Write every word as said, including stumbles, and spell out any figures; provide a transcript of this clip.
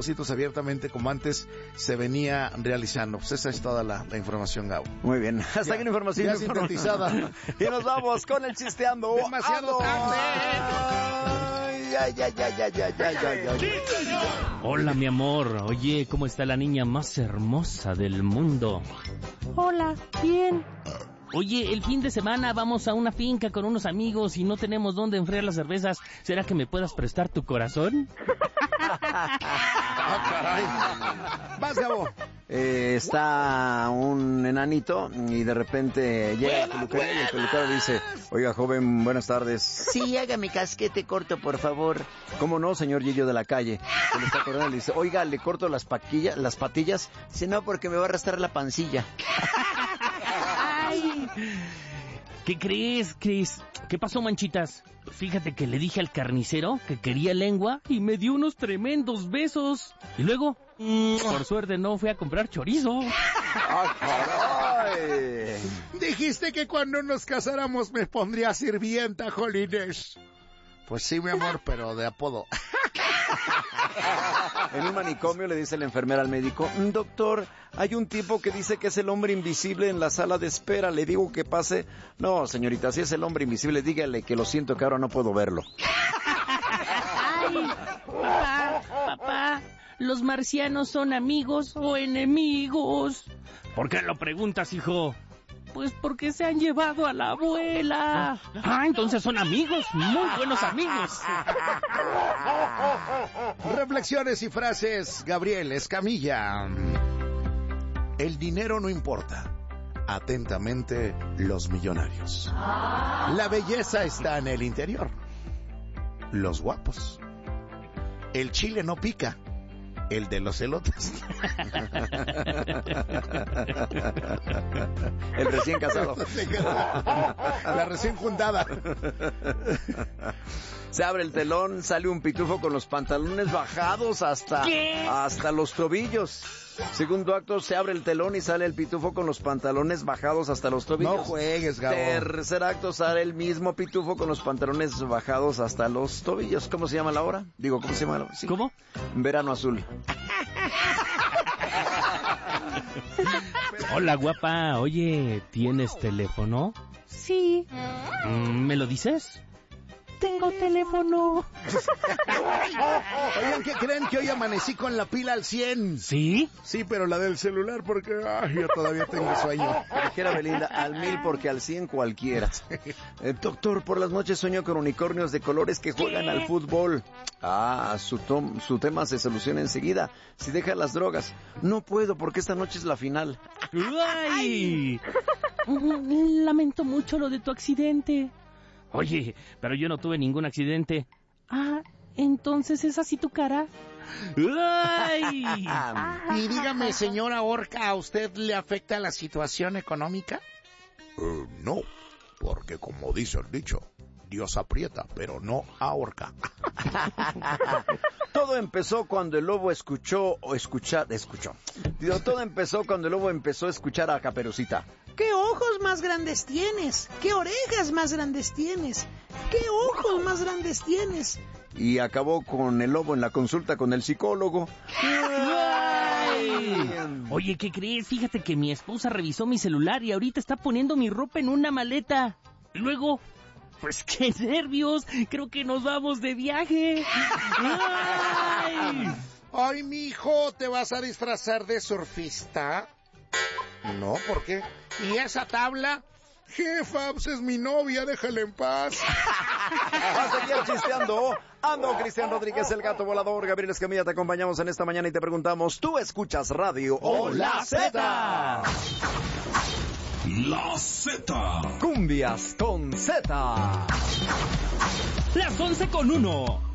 propósitos abiertamente como antes se venía realizando. Pues esa es toda la, la información, Gabo. Muy bien, hasta ya, aquí la información ya sintetizada. Y nos vamos con el chisteando. Demasiado tarde. Ay, ay, ay, ay, ay, ay, ay, ay, ay. Hola, mi amor. Oye, ¿cómo está la niña más hermosa del mundo? Hola, bien. Oye, el fin de semana vamos a una finca con unos amigos y no tenemos dónde enfriar las cervezas. ¿Será que me puedas prestar tu corazón? ¡Ah, caray! ¡Vas, Gabo! Eh, está un enanito y de repente llega el peluquero y el peluquero dice: oiga, joven, buenas tardes. Sí, hágame casquete corto, por favor. ¿Cómo no, señor Gillo de la calle? Se le está acordando y le dice: oiga, ¿le corto las paquillas, las patillas? Dice: no, porque me va a arrastrar la pancilla. ¡Ay! ¿Qué crees, Chris? ¿Qué pasó, Manchitas? Fíjate que le dije al carnicero que quería lengua y me dio unos tremendos besos. Y luego, por suerte, no fui a comprar chorizo. ¡Ah, caray! Dijiste que cuando nos casáramos me pondría sirvienta, Jolines. Pues sí, mi amor, pero de apodo. En un manicomio le dice la enfermera al médico: doctor, hay un tipo que dice que es el hombre invisible en la sala de espera, le digo que pase. No, señorita, si es el hombre invisible, dígale que lo siento, que ahora no puedo verlo. Ay, papá, papá, ¿los marcianos son amigos o enemigos? ¿Por qué lo preguntas, hijo? Pues porque se han llevado a la abuela. Ah, entonces son amigos, muy buenos amigos. Reflexiones y frases, Gabriel Escamilla. El dinero no importa. Atentamente, los millonarios. La belleza está en el interior. Los guapos. El chile no pica. El de los elotes. El recién casado. La recién juntada. Se abre el telón, sale un pitufo con los pantalones bajados hasta, hasta los tobillos. Segundo acto, se abre el telón y sale el pitufo con los pantalones bajados hasta los tobillos. No juegues, Gabo. Tercer acto, sale el mismo pitufo con los pantalones bajados hasta los tobillos. ¿Cómo se llama la hora? Digo, ¿cómo se llama la hora? Sí. ¿Cómo? Verano azul. Hola, guapa. Oye, ¿tienes teléfono? Sí. ¿Me lo dices? Tengo teléfono. Oigan, ¿qué creen? Que hoy amanecí con la pila al cien. ¿Sí? Sí, pero la del celular porque ay, yo todavía tengo sueño. Dijera Belinda, al mil porque al cien cualquiera. Eh, doctor, por las noches sueño con unicornios de colores que juegan al fútbol. Ah, su, tom, su tema se soluciona enseguida si deja las drogas. No puedo porque esta noche es la final. ¡Ay! Lamento mucho lo de tu accidente. Oye, pero yo no tuve ningún accidente. Ah, entonces ¿es así tu cara? ¡Ay! Y dígame, señora Orca, ¿a usted le afecta la situación económica? Uh, no, porque como dice el dicho, Dios aprieta, pero no ahorca. Todo empezó cuando el lobo escuchó o escuchar, escuchó. Digo, todo empezó cuando el lobo empezó a escuchar a Caperucita. ¿Qué ojos más grandes tienes? ¿Qué orejas más grandes tienes? ¿Qué ojos más grandes tienes? Y acabó con el lobo en la consulta con el psicólogo. ¡Ay! Oye, ¿qué crees? Fíjate que mi esposa revisó mi celular y ahorita está poniendo mi ropa en una maleta. Y luego, pues qué nervios, creo que nos vamos de viaje. ¡Ay! Ay, mijo, ¿te vas a disfrazar de surfista? No, ¿por qué? ¿Y esa tabla? Jefa, pues es mi novia, déjala en paz. A seguir chisteando. Ando, Cristian Rodríguez, el gato volador. Gabriel Escamilla, te acompañamos en esta mañana y te preguntamos, ¿tú escuchas radio o La Z? La Z. Cumbias con Z. Las once con uno.